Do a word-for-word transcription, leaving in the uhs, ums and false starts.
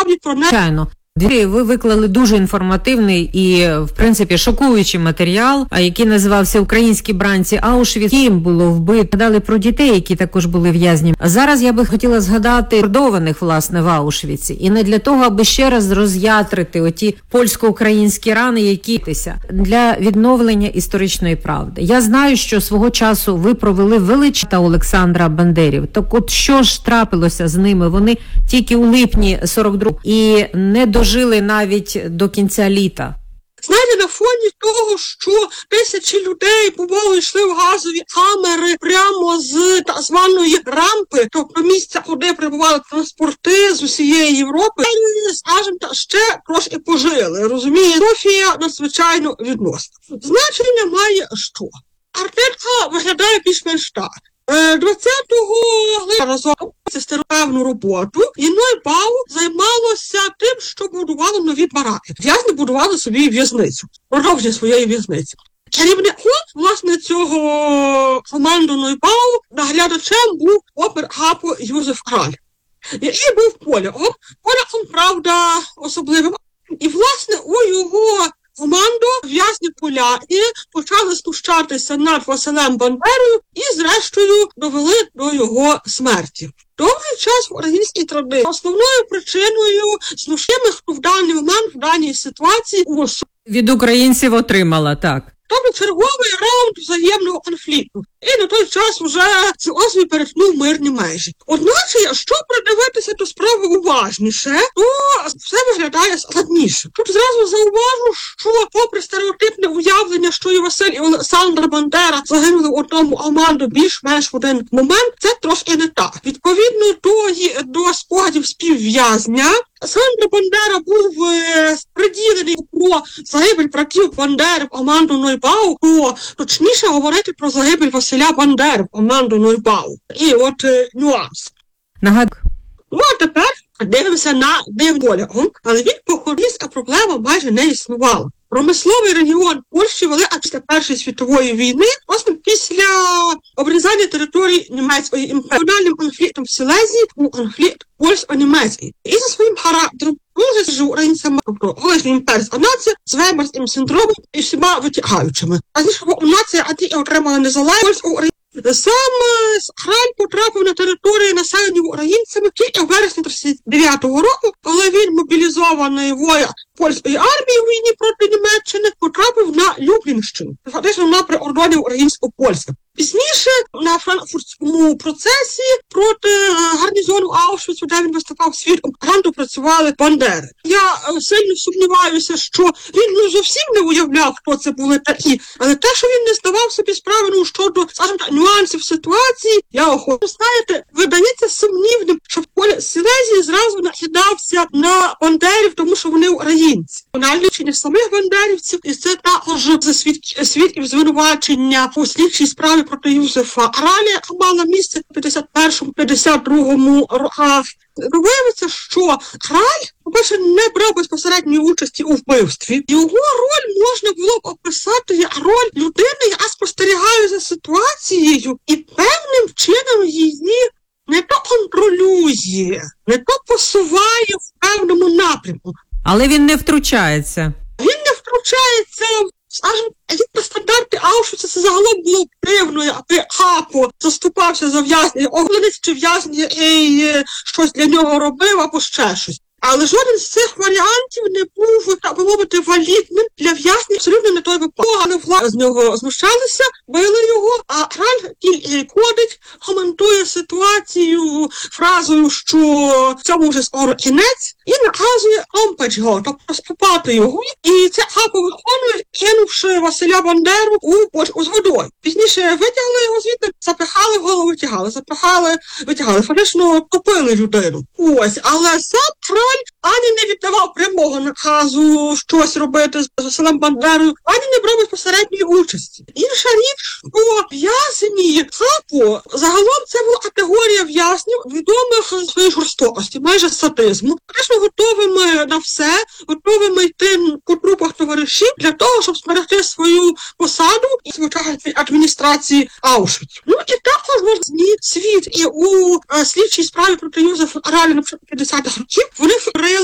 насправді про не... Ви виклали дуже інформативний і, в принципі, шокуючий матеріал, який називався «Українські бранці Аушвіц. Ким було вбито». Згадали про дітей, які також були в'язні. А зараз я би хотіла згадати мордованих, власне, в Аушвіці. І не для того, аби ще раз роз'ятрити оті польсько-українські рани, які для відновлення історичної правди. Я знаю, що свого часу ви провели величезного Олександра Бандерів. Так от що ж трапилося з ними? Вони тільки у липні сорок другого і не до жили навіть до кінця літа. Знаєте, на фоні того, що тисячі людей поволі йшли в газові камери прямо з так званої рампи, тобто місця, куди прибували транспорти з усієї Європи, скажімо так, ще трошки пожили, розумієте? Софія надзвичайно відносна. Значення має що? Артелька виглядає більш-менш так. двадцятого липня разом стереотипну роботу і Нойбау займалося тим, що будувало нові бараки. В'язні будували собі в'язницю, продовження своєї в'язниці. Керівником, власне, цього команду Нойбау наглядачем був опер Гапо Юзеф Краль, який був поляком, поляком, правда, особливим. І, власне, у його команду в'язні поляки почали знущатися над Василем Бандерою і, зрештою, довели до його смерті. Довгий час в українській традиції основною причиною знущення, хто в даний момент, в даній ситуації, від українців отримала, так. Тобто черговий раунд взаємного конфлікту. І на той час вже ці освій перетнув мирні межі. Одначе, якщо придивитися до справи уважніше, то все виглядає складніше. Тут зразу зауважу, що попри стереотипне уявлення, що і Василь, і Олександр Бандера загинули в одному команду більш-менш в один момент, це трошки не так. Відповідно до, до спогадів співв'язня, Олександр Бандера був е, приділений про загибель братів Бандери в команду Нойбау, то точніше говорити про загибель Василя Бандери в команду Нойбау. І от е, нюанс. Нагад... Ну, а тепер дивимося на Дивполяком, але від походівська проблема майже не існувала. Промисловий регіон Польщі вели після Першої світової війни, власне, після обрізання території німецької імперії. Фінальним конфліктом в Силезії був конфлікт польсько-німецький. І за своїм характером дуже з українцями, тобто колишня імперська нація, з веймарським синдромом і всіма витягаючими. А зі що нація Атіки отримала незалежність у Україні. Сам Краль потрапив на території, населені українцями, тільки в вересні тридцять дев'ятого року, коли він, мобілізований воя польської армії у війні проти Німеччини, потрапив на Люблінщину, фактично на прикордоні українсько-польське. Пізніше на франкфуртському процесі проти гарнізону Аушвіцу, де він виступав свідком, гранту працювали Бандери. Я сильно сумніваюся, що він ну, зовсім не уявляв, хто це були такі, але те, що він не здавав собі справи ну, щодо, скажімо так, нюансів ситуації, я охочу. Знаєте, видається сумнівним, що в полі Силезії зразу накидався на бандерів, тому що вони українці. Налічення самих бандерівців, і це також за свідків звинувачення у слідчій справі проти Юзефа Краля, яка мала місце в п'ятдесят першому - п'ятдесят другому роках. Виявиться, що Краль, по-перше, не брав безпосередньої участі у вбивстві. Його роль можна було б описати як роль людини, яка спостерігає за ситуацією і певним чином її не то контролює, не то посуває в певному напрямку. Але він не втручається. Він не втручається, скажімо, елітні стандарти Аушвіца, це загалом було дивно, аби Гапо заступався за в'язня, оголенець чи в'язня і щось для нього робив або ще щось. Але жоден з цих варіантів не був, так би мовити, валідним для в'язня абсолютно не той випадок. Але влада з нього знущалися, били його, а Краль тільки ходить, коментує ситуацію фразою, що в цьому вже скоро кінець, і наказує омпач його, тобто скупати його. І це Гапо виконує, кинувши Василя Бандеру у бочку з водою. Пізніше витягли його звідти, запихали голову, витягали, запихали, витягали, фактично топили людину. Ось, але сам Краль ані не віддавав прямого наказу щось робити з Василем Бандерою, ані не брав безпосередньої участі. Інша річ, що в'язні Гапо, загалом це була категорія в'язнів, відомих своєї жорстокості, майже садизму, фактично готовими на все, готовими йти по трупах товаришів для того, щоб зберегти свою посаду і звичайної адміністрації Аушвіцу. Ну і також можна змі світ і у е, слідчій справі проти Юзефа Краля на початку п'ятдесятих років вони вкрили